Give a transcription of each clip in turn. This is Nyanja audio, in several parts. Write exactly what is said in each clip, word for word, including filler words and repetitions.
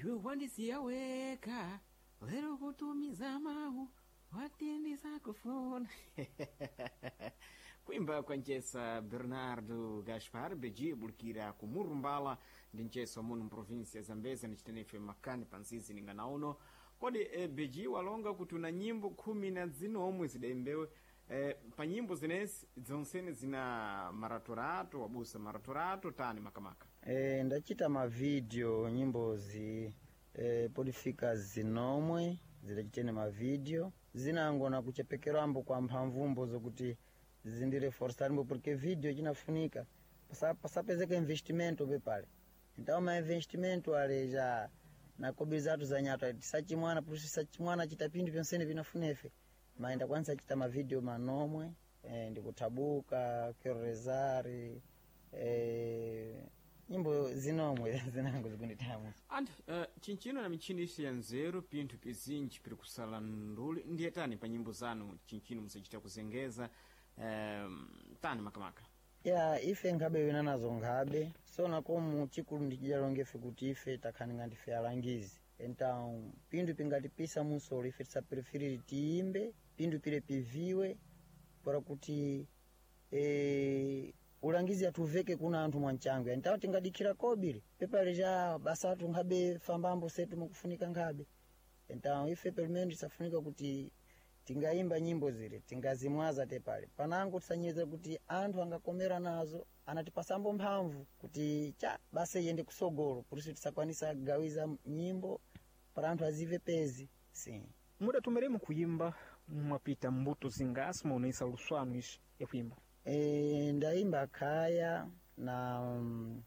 iwe wandisiya weka lero kutumiza mawu watendisa kufuna kuimba kwa ncesa Bernardo Gaspar beji bulkira kumurumbala ndi ncesa muno provinsia ya Zambezi ni chitenefe makani pansizi ningana uno kodi e, beji walonga kutuna nyimbo kumi na zino omwe zidembewe e, pa nyimbo zinesi zonsene zina maratorato wabusa maratorato tani makamaka e, ndachita mavideo nyimbozi e, podifika zinomwe zidachitene mavideo zinangona kuchepekerambo kwa mphamvumbo zokuti zindire forçarimbo porque video chinafunika pasa pasapezeka investimento bepale então ma investimento ale já na cobilizado za nyato tisachimwana pusi sachimwana chitapindi pyonsene vinafunefe maenda kwanza chita ma video manomwe eh, ndikutabuka kerezari eh nyimbo zinomwe zinango zikunditamu and uh, chinchino na michini isi ya nzeru pintu pizinji piri kusala nduli ndiye tani pa nyimbo zanu chinchino msachita kuzengeza um, tani makamaka ya ife ngabe wina nazo ngabe so nakomu chikulu ndichijalongefe kuti ife takhaninga ndife alangizi então pindu pingatipisa musolo ife tisapreferi tiimbe pindu pile piviwe para kuti e, ulangizi atuveke kuna anthu mwanchangu então tingadikira kobiri pepale ja basatu ngabe fambambo setu mukufunika ngabe então ife pelo tisafunika kuti tingaimba nyimbo zile tingazimwaza tepale panango tisanyeze kuti anthu angakomera nazo anatipasambo mphamvu kuti cha basi yende kusogolo kuti tisakwanisa gawiza nyimbo para anthu azive pezi sim muda tumeremo kuimba mwapita mbuto zingasi muonaisa luswano ishi ya kuimba e, ndaimba kaya na um,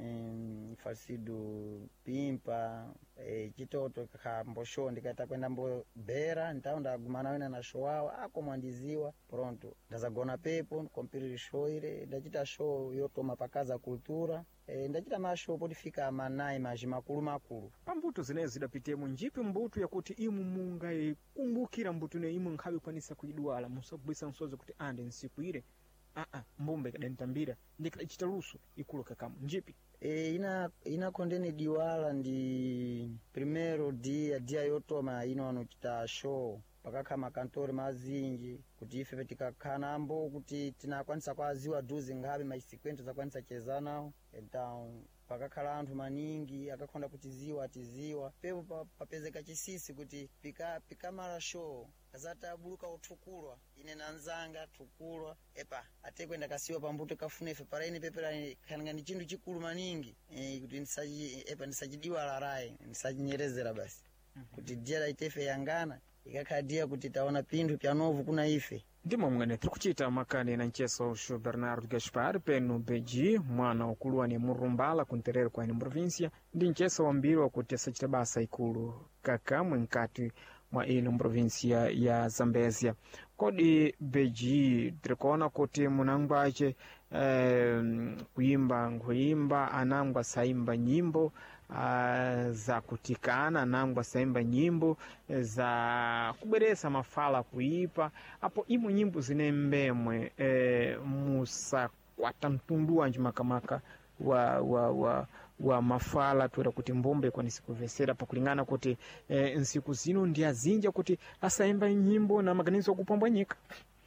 um, falsido pimpa e, chitoto kambo show ndikaita kwenda mbo bera nitao ndagumana wena na show wao ako mwandiziwa pronto ndazagona pepo kompiri show ile ndachita show yotoma pakaza kultura e, ndachita mashow podifika manai maji makulu makulu pambuto zinezi zidapitemo njipi mbuto yakuti imu munga kumbukira mbuto ne imu nkhabe kwanisa kuidwala musabwisa nsozo kuti ande nsiku ile ah ah mbumbe kadantambira ndikachita luso ikuloka kama njipi e, ina ina kondene diwala ndi primero dia dia yotoma ino anochita show pakakha makantori mazinji kuti ife petikakhala ambo kuti tinakwanisa kwaziwa duzi ngabe maisikwento zakwanisa cheza nawo então pakakhala anthu maningi akakhonda kutiziwa tiziwa pepo papezeka chisisi kuti pika pikamala show azata buluka uthukulwa ine nanzanga thukulwa epa atekwenda kasiwa pambuto kafunefe para ine pepera khananga ndi chinthu chikulu maningi e, kuti ndisaji epa ndisajidiwa rai ndisajinyerezera basi mm-hmm. kuti dia itefe yangana ikakhadia kuti taona pindu pya novu kuna ife ndimo mwene tikuchita makani na ncheso usho Bernardo Gaspar peno beji mwana okuluwa ni murumbala kunterero kwa ni provincia ndi ncheso wambiri wa kutesa chitabasa ikulu kakamwe nkati mwa ino provincia ya Zambezia kodi beji trikona kuti munangwache eh, kuimba nguimba anangwa saimba nyimbo Uh, za kutikana anangwa saimba nyimbo za kuberesa mafala kuipa apo imo nyimbo zinembemwe e, musa kwata mtundu wanji makamaka wa wa wa wa mafala tuera kuti mbombe kwa nisikuvesera pa kulingana kuti e, nsiku zino ndi azinja kuti asaimba nyimbo na maganizo kupambanyika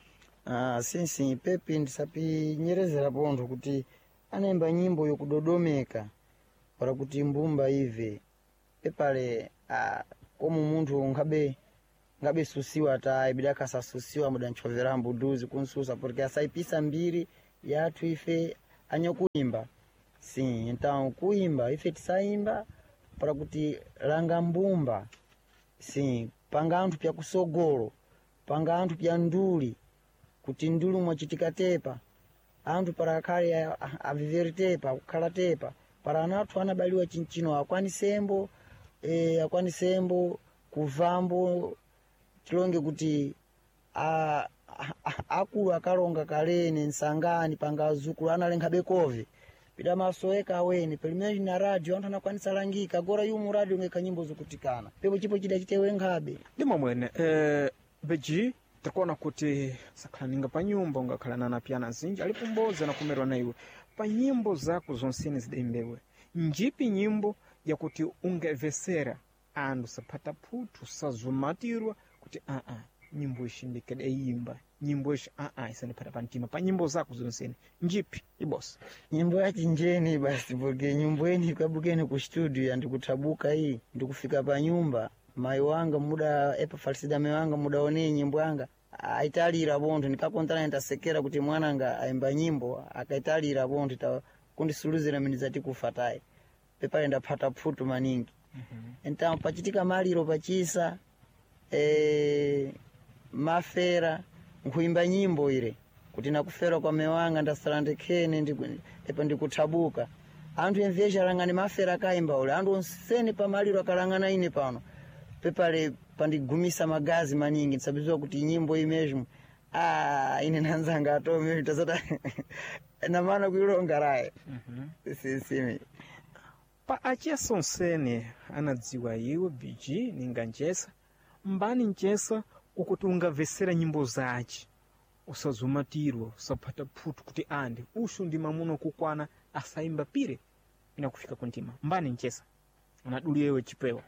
ah sim sim pepi ndisapi nyerezera pontho kuti anaimba nyimbo yokudodomeka para kuti mbumba ive pepale a como munthu ngabe ngabe susiwa ta ibida kasa susiwa muda nchovera mbuduzi kunsusa porque asaipisa mbiri yathu ife anyokuimba sim então kuimba ife tisaimba para kuti langa mbumba sim panga anthu pya kusogolo panga anthu pya nduli kuti ndulu mwachitika tepa anthu para kale aviveri tepa kukhala tepa para anathu anabaliwa chinchino akwanisembo e, akwanisembo kuvambo tilonge kuti a, a, a, akulu akalonga kalene nsangani pangazukulu analenga bekove pida masoeka aweni pelimeni na radio anthu anakwanisa langika agora yumu radio ngeka nyimbo zokutikana pepo chipo chida chitewe ngabe ndimo mwene eh beji takona kuti sakhalaninga pa nyumba ungakhalana na piana zinji alipomboza na kumerwa na iwe pa nyimbo zako zonsene zidembewe njipi nyimbo yakuti ungevesera andu sapata phutu sazumatirwa kuti aa uh -uh, nyimbo ishi ndikadayimba nyimbo ishi aa uh -uh, isanipata pantima pa nyimbo zako zonsene njipi ibosi? Nyimbo yachi njeni basi, porque nyimbo eni kabukeni ku studio andikutabuka hii ndikufika pa nyumba mai wanga muda epa falsida mai wanga muda one nyimbo yanga aitalira bonthu ndikakontana ndasekera kuti mwananga aimba nyimbo akaitalira bonthu ta kundisuluzira mini zati kufatai pepale ndapata phutu maningi. mm -hmm. Enta pachitika maliro pachisa e, mafera nkuimba nyimbo ile kuti nakufera kwa mewanga ndasalandekene ndiku epa ndikutabuka anthu emvesha langani mafera kaimba ule anthu onsene pa maliro akalangana ine pano pepale pandigumisa magazi maningi nsabizwa kuti nyimbo imezho ah ine nanzanga atome tazata na maana kuilonga raye. mhm si si pa acheso nsene anadziwa iwe B G ninga njesa mbani njesa ukuti ungavesera nyimbo zachi usazumatirwa usapata phutu kuti ande ushu ndi mamuno kukwana asaimba pire inakufika kuntima mbani njesa unaduli yewe chipewa?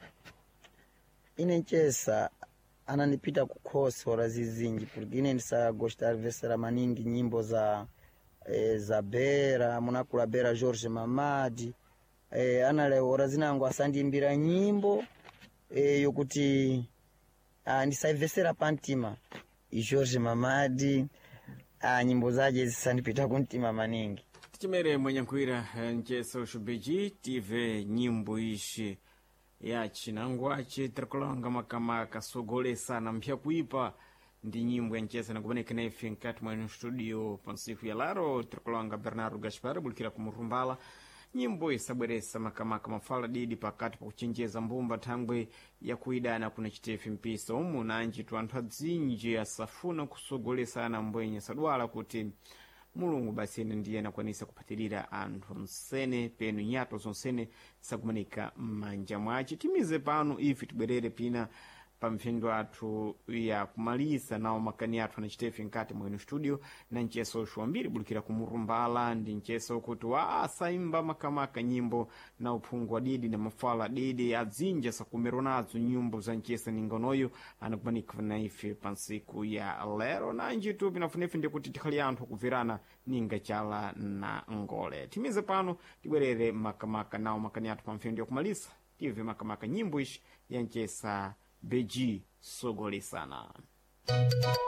Ine njesa ananipita kukhosi ora zizinji porque ine ndisa gostar vesera maningi nyimbo za e, za Bera munakula Bera Jorge Mamadi e, anale ora zinango asandiimbira nyimbo e, yokuti ndisaivesera pantima i Jorge Mamadi a nyimbo zaje zisandipita kuntima maningi. tichimere mwenyankwira ncheso shubeji tive nyimbo ishi ya chinangwache trikulanga makamaka sogolesa na mpya kuipa ndi nyimbo ya nchesa na kubaneka na ife nkati mwa studio pansiku ya laro trikulanga Bernardo Gaspar bulikira kumurumbala nyimbo isabweresa makamaka mafala didi pakati pa kuchenjeza mbumba thangwe ya kuidana kuna chitefe mpisa umu na anjitu anthu adzinji asafuna kusogolesa na mbwenye sadwala kuti mulungu basi ene ndiye anakwanisa kupatirira anthu nsene penu nyato zonsene sakumanika manja mwachi. Timize pano ife tibwerere pina pa mphindo athu ya kumalisa nawo makani athu anachitefe nkati mwenu studio na ncheso shuambiri bulikira kumurumbala ndi ncheso kuti wa asaimba makamaka nyimbo na uphungu wa didi na mafala didi adzinja sakumero nazo nyimbo za nchesa ningonoyo anakumanika na ife pansiku ya lero na njitu pinafunefe ndi kuti tikhali anthu kuvirana ninga chala na ngole. Timize pano tibwerere makamaka nawo makani athu pa mphindo ya kumalisa tive makamaka nyimbo ishi ya nchesa B G sogolesana.